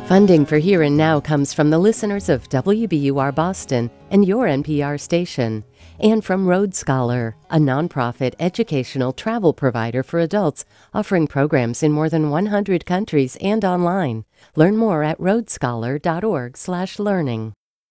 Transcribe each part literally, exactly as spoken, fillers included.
Funding for Here and Now comes from the listeners of W B U R Boston and your N P R station, and from Road Scholar, a nonprofit educational travel provider for adults offering programs in more than one hundred countries and online. Learn more at road scholar dot org slash learning.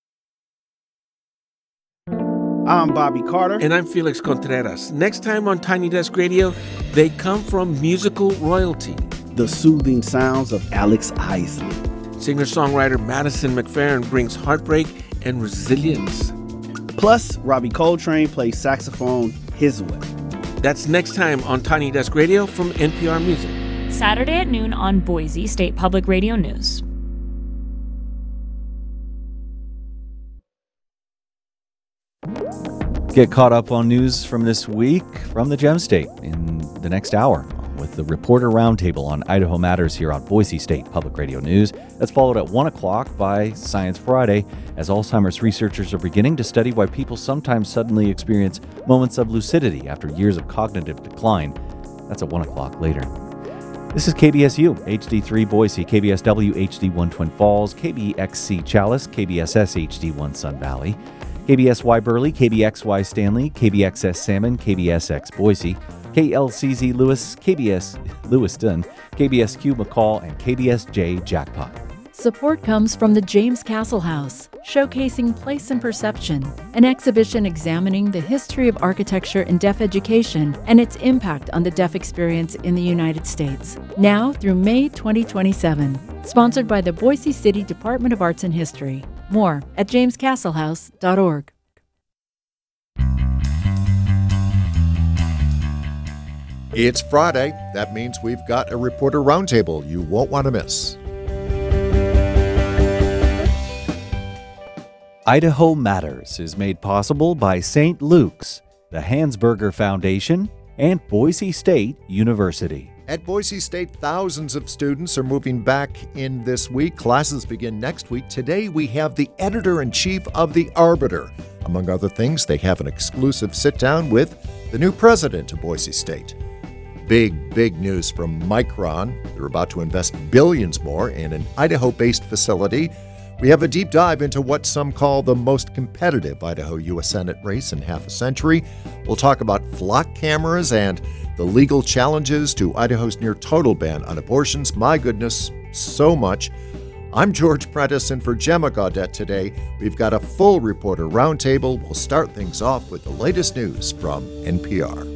I'm Bobby Carter. And I'm Felix Contreras. Next time on Tiny Desk Radio, they come from musical royalty. The soothing sounds of Alex Isley. Singer-songwriter Madison McFerrin brings heartbreak and resilience. Plus, Robbie Coltrane plays saxophone his way. That's next time on Tiny Desk Radio from N P R Music. Saturday at noon on Boise State Public Radio News. Get caught up on news from this week from the Gem State in the next hour with the Reporter Roundtable on Idaho Matters here on Boise State Public Radio News. That's followed at one o'clock by Science Friday, as Alzheimer's researchers are beginning to study why people sometimes suddenly experience moments of lucidity after years of cognitive decline. That's at one o'clock later. This is K B S U, H D three Boise, K B S W H D one Twin Falls, K B X C Chalice, K B S S H D one Sun Valley, K B S Y Burley, K B X Y Stanley, K B X S Salmon, K B S X Boise, K L C Z Lewis, K B S Lewiston, K B S Q McCall, and K B S J Jackpot. Support comes from the James Castle House, showcasing Place and Perception, an exhibition examining the history of architecture in deaf education and its impact on the deaf experience in the United States. Now through May twenty twenty-seven. Sponsored by the Boise City Department of Arts and History. More at james castle house dot org. It's Friday. That means we've got a Reporter Roundtable you won't want to miss. Idaho Matters is made possible by Saint Luke's, the Hansberger Foundation, and Boise State University. At Boise State, thousands of students are moving back in this week. Classes begin next week. Today, we have the editor-in-chief of The Arbiter. Among other things, they have an exclusive sit-down with the new president of Boise State. Big, big news from Micron. They're about to invest billions more in an Idaho-based facility. We have a deep dive into what some call the most competitive Idaho U S Senate race in half a century. We'll talk about flock cameras and the legal challenges to Idaho's near-total ban on abortions. My goodness, so much. I'm George Prentice, and for Gemma Gaudette today, we've got a full Reporter Roundtable. We'll start things off with the latest news from N P R.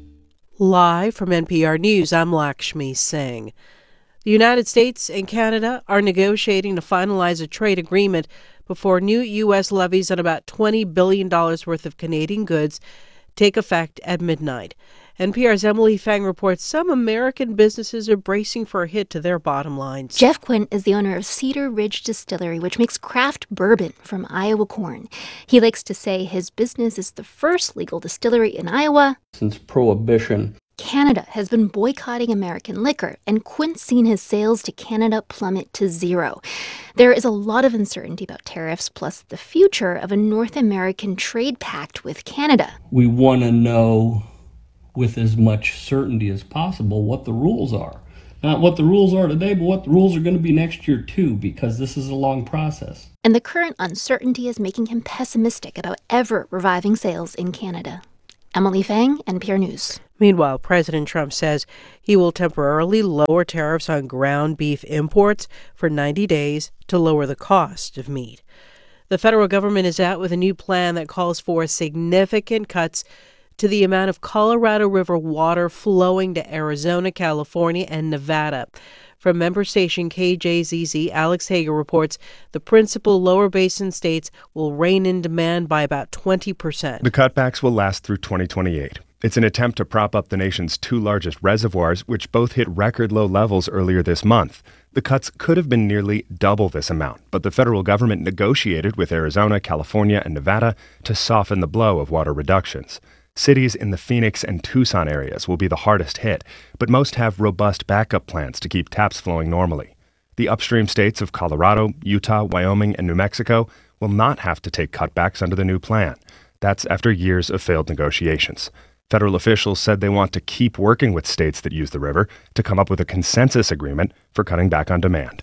Live from N P R News, I'm Lakshmi Singh. The United States and Canada are negotiating to finalize a trade agreement before new U S levies on about twenty billion dollars worth of Canadian goods take effect at midnight. N P R's Emily Fang reports some American businesses are bracing for a hit to their bottom lines. Jeff Quinn is the owner of Cedar Ridge Distillery, which makes craft bourbon from Iowa corn. He likes to say his business is the first legal distillery in Iowa since Prohibition. Canada has been boycotting American liquor, and Quinn's seen his sales to Canada plummet to zero. There is a lot of uncertainty about tariffs, plus the future of a North American trade pact with Canada. We want to know with as much certainty as possible what the rules are. Not what the rules are today, but what the rules are going to be next year too, because this is a long process. And the current uncertainty is making him pessimistic about ever reviving sales in Canada. Emily Fang, N P R News. Meanwhile, President Trump says he will temporarily lower tariffs on ground beef imports for ninety days to lower the cost of meat. The federal government is out with a new plan that calls for significant cuts to the amount of Colorado River water flowing to Arizona, California, and Nevada. From member station K J Z Z, Alex Hager reports the principal lower basin states will rein in demand by about twenty percent. The cutbacks will last through twenty twenty-eight. It's an attempt to prop up the nation's two largest reservoirs, which both hit record low levels earlier this month. The cuts could have been nearly double this amount, but the federal government negotiated with Arizona, California, and Nevada to soften the blow of water reductions. Cities in the Phoenix and Tucson areas will be the hardest hit, but most have robust backup plans to keep taps flowing normally. The upstream states of Colorado, Utah, Wyoming, and New Mexico will not have to take cutbacks under the new plan. That's after years of failed negotiations. Federal officials said they want to keep working with states that use the river to come up with a consensus agreement for cutting back on demand.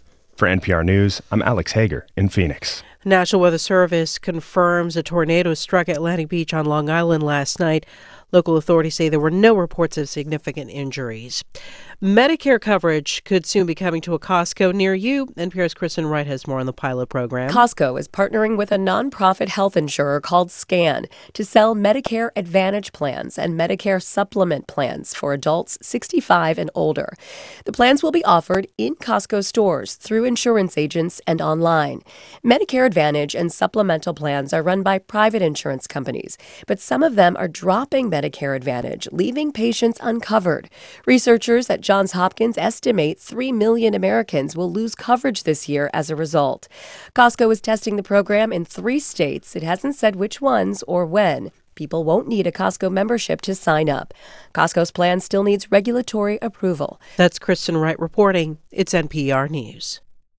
For N P R News, I'm Alex Hager in Phoenix. National Weather Service confirms a tornado struck Atlantic Beach on Long Island last night. Local authorities say there were no reports of significant injuries. Medicare coverage could soon be coming to a Costco near you. N P R's Kristen Wright has more on the pilot program. Costco is partnering with a nonprofit health insurer called SCAN to sell Medicare Advantage plans and Medicare supplement plans for adults sixty-five and older. The plans will be offered in Costco stores, through insurance agents, and online. Medicare Advantage and supplemental plans are run by private insurance companies, but some of them are dropping Medicare Advantage, leaving patients uncovered. Researchers at Johns Hopkins estimate three million Americans will lose coverage this year as a result. Costco is testing the program in three states. It hasn't said which ones or when. People won't need a Costco membership to sign up. Costco's plan still needs regulatory approval. That's Kristen Wright reporting. It's N P R News.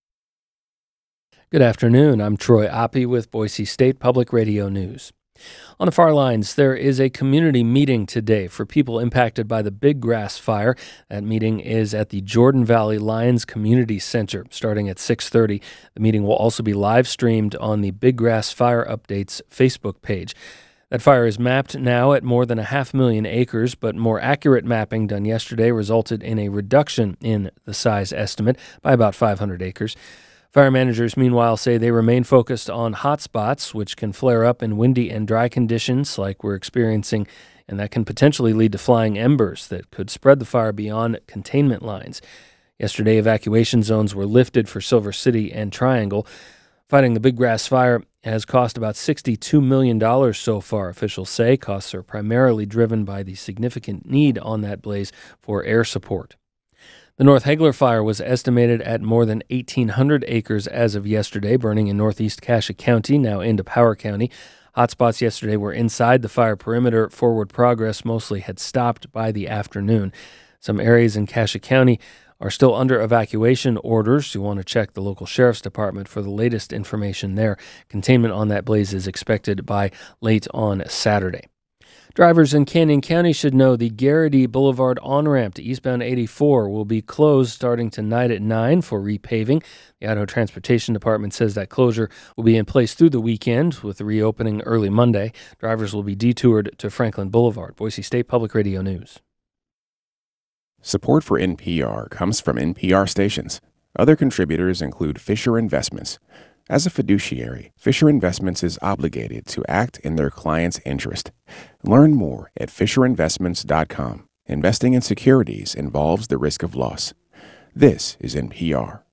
Good afternoon. I'm Troy Oppie with Boise State Public Radio News. On the far lines, there is a community meeting today for people impacted by the Big Grass Fire. That meeting is at the Jordan Valley Lions Community Center starting at six thirty. The meeting will also be live streamed on the Big Grass Fire Updates Facebook page. That fire is mapped now at more than a half million acres, but more accurate mapping done yesterday resulted in a reduction in the size estimate by about five hundred acres. Fire managers, meanwhile, say they remain focused on hot spots, which can flare up in windy and dry conditions like we're experiencing, and that can potentially lead to flying embers that could spread the fire beyond containment lines. Yesterday, evacuation zones were lifted for Silver City and Triangle. Fighting the Big Grass Fire has cost about sixty-two million dollars so far, officials say. Costs are primarily driven by the significant need on that blaze for air support. The North Hagler Fire was estimated at more than eighteen hundred acres as of yesterday, burning in northeast Cassia County, now into Power County. Hotspots yesterday were inside the fire perimeter. Forward progress mostly had stopped by the afternoon. Some areas in Cassia County are still under evacuation orders. You want to check the local sheriff's department for the latest information there. Containment on that blaze is expected by late on Saturday. Drivers in Canyon County should know the Garrity Boulevard on-ramp to eastbound eighty-four will be closed starting tonight at nine for repaving. The Idaho Transportation Department says that closure will be in place through the weekend with the reopening early Monday. Drivers will be detoured to Franklin Boulevard. Boise State Public Radio News. Support for N P R comes from N P R stations. Other contributors include Fisher Investments. As a fiduciary, Fisher Investments is obligated to act in their client's interest. Learn more at fisher investments dot com. Investing in securities involves the risk of loss. This is N P R.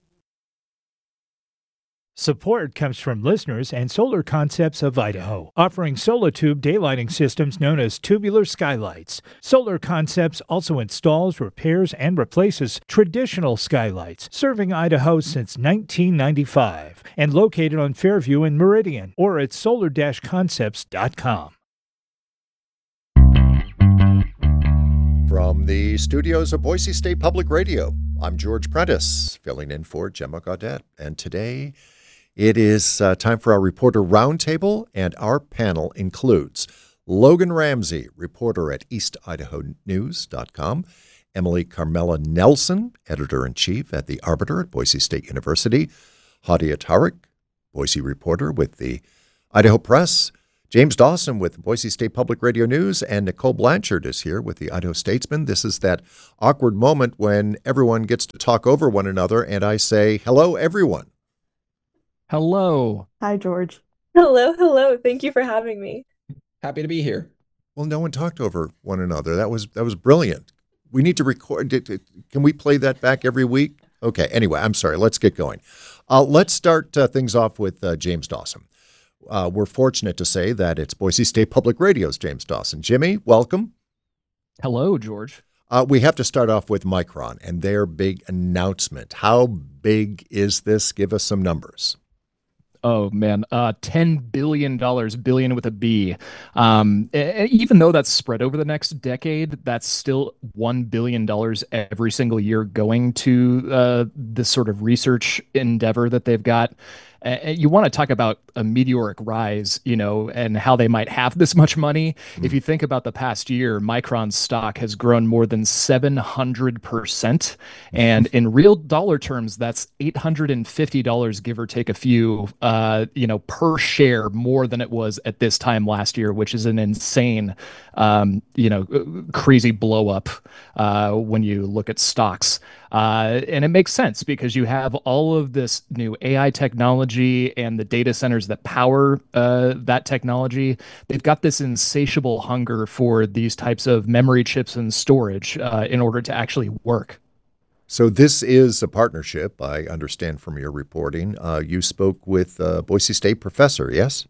Support comes from listeners and Solar Concepts of Idaho, offering Solitube daylighting systems known as tubular skylights. Solar Concepts also installs, repairs, and replaces traditional skylights, serving Idaho since nineteen ninety-five, and located on Fairview and Meridian, or at solar dash concepts dot com. From the studios of Boise State Public Radio, I'm George Prentice, filling in for Gemma Gaudet, and today it is uh, time for our Reporter Roundtable, and our panel includes Logan Ramsey, reporter at east idaho news dot com, Emily Carmela Nelson, editor-in-chief at The Arbiter at Boise State University, Hadia Tariq, Boise reporter with the Idaho Press, James Dawson with Boise State Public Radio News, and Nicole Blanchard is here with the Idaho Statesman. This is that awkward moment when everyone gets to talk over one another, and I say, hello, everyone. Hello. Hi, George. Hello, hello. Thank you for having me. Happy to be here. Well, no one talked over one another. That was that was brilliant. We need to record. Can we play that back every week? Okay. Anyway, I'm sorry. Let's get going. Uh, let's start uh, things off with uh, James Dawson. Uh, we're fortunate to say that it's Boise State Public Radio's James Dawson. Jimmy, welcome. Hello, George. Uh, we have to start off with Micron and their big announcement. How big is this? Give us some numbers. Oh, man, uh, ten billion dollars, billion with a B. Um, even though that's spread over the next decade, that's still one billion dollars every single year going to uh, this sort of research endeavor that they've got. Uh, you want to talk about a meteoric rise, you know, and how they might have this much money. Mm. If you think about the past year, Micron's stock has grown more than seven hundred percent. And in real dollar terms, that's eight hundred fifty dollars, give or take a few, uh, you know, per share more than it was at this time last year, which is an insane, um, you know, crazy blow up uh, when you look at stocks. Uh, and it makes sense because you have all of this new A I technology and the data centers that power uh, that technology. They've got this insatiable hunger for these types of memory chips and storage uh, in order to actually work. So this is a partnership, I understand from your reporting. Uh, you spoke with a Boise State professor, yes?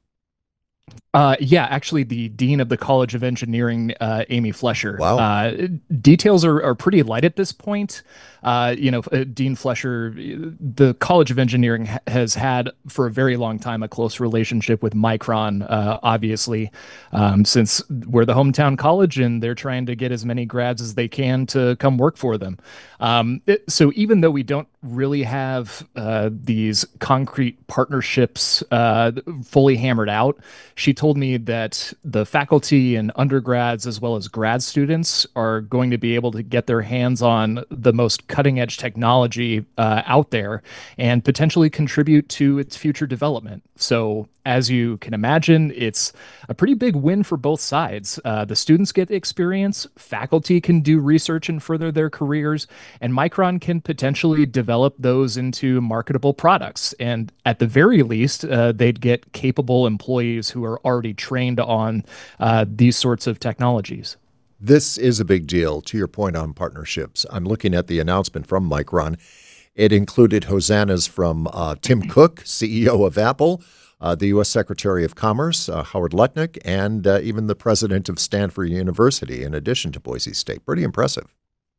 Uh, yeah, actually, the dean of the College of Engineering, uh, Amy Flesher. Wow. Uh, details are, are pretty light at this point. Uh, you know, uh, Dean Flesher, the College of Engineering ha- has had for a very long time a close relationship with Micron, uh, obviously, um, since we're the hometown college and they're trying to get as many grads as they can to come work for them. Um, it, so even though we don't really have uh, these concrete partnerships uh, fully hammered out, she told me that the faculty and undergrads as well as grad students are going to be able to get their hands on the most cutting edge technology uh, out there and potentially contribute to its future development. So as you can imagine, it's a pretty big win for both sides. Uh, the students get experience, faculty can do research and further their careers, and Micron can potentially develop those into marketable products. And at the very least, uh, they'd get capable employees who are already trained on uh, these sorts of technologies. This is a big deal. To your point on partnerships, I'm looking at the announcement from Micron. It included hosannas from uh, Tim Cook, C E O of Apple, uh, the U S Secretary of Commerce, uh, Howard Lutnick, and uh, even the president of Stanford University, in addition to Boise State. Pretty impressive.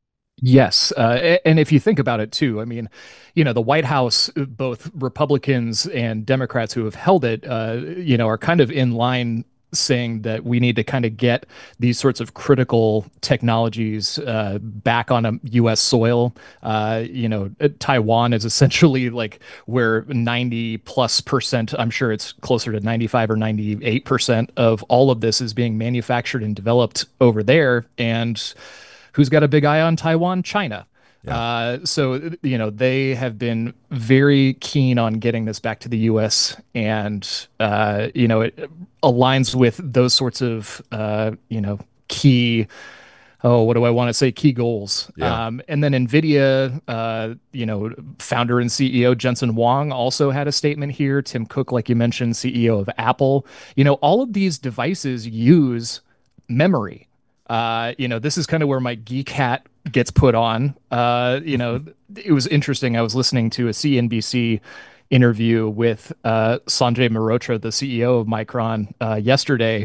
Yes. Uh, and if you think about it, too, I mean, you know, the White House, both Republicans and Democrats who have held it, uh, you know, are kind of in line saying that we need to kind of get these sorts of critical technologies uh, back on a U S soil. Uh, you know, Taiwan is essentially like where ninety plus percent, I'm sure it's closer to ninety-five or ninety-eight percent of all of this is being manufactured and developed over there. And who's got a big eye on Taiwan? China. Yeah. Uh, so, you know, they have been very keen on getting this back to the U S and, uh, you know, it aligns with those sorts of, uh, you know, key, oh, what do I want to say, key goals. Yeah. Um, and then NVIDIA, uh, you know, founder and C E O Jensen Huang also had a statement here. Tim Cook, like you mentioned, C E O of Apple. You know, all of these devices use memory. Uh, you know, this is kind of where my geek hat gets put on. Uh, you know, it was interesting. I was listening to a C N B C interview with uh, Sanjay Mehrotra, the C E O of Micron, uh, yesterday.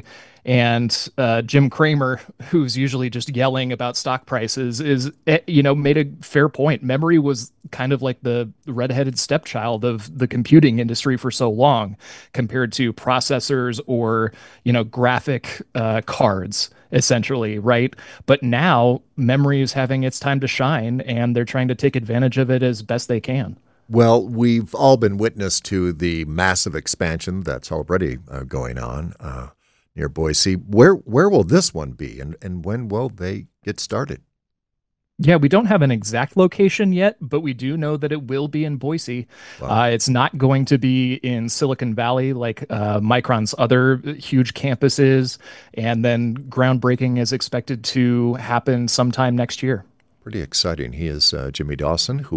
And uh, Jim Cramer, who's usually just yelling about stock prices, is, you know, made a fair point. Memory was kind of like the redheaded stepchild of the computing industry for so long, compared to processors or, you know, graphic uh, cards, essentially, right? But now memory is having its time to shine, and they're trying to take advantage of it as best they can. Well, we've all been witness to the massive expansion that's already uh, going on uh, near Boise. Where where will this one be, and, and when will they get started? Yeah, we don't have an exact location yet, but we do know that it will be in Boise. Wow. Uh, it's not going to be in Silicon Valley like uh, Micron's other huge campuses, and then groundbreaking is expected to happen sometime next year. Pretty exciting. He is uh, Jimmy Dawson, who